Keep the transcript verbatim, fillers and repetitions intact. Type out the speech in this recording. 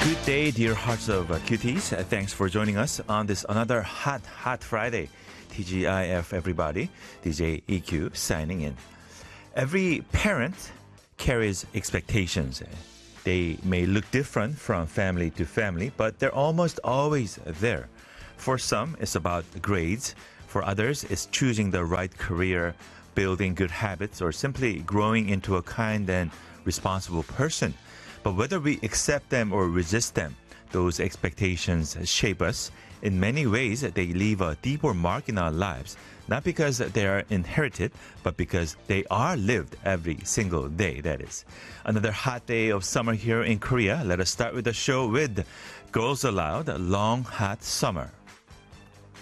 Good day, dear hearts of uh, cuties. Uh, thanks for joining us on this another hot, hot Friday. T G I F, everybody. D J E Q signing in. Every parent carries expectations. They may look different from family to family, but they're almost always there. For some, it's about grades. For others, it's choosing the right career, building good habits, or simply growing into a kind and responsible person. But whether we accept them or resist them, those expectations shape us. In many ways, they leave a deeper mark in our lives, not because they are inherited, but because they are lived every single day, that is. Another hot day of summer here in Korea. Let us start with the show with Girls Aloud, Long Hot Summer.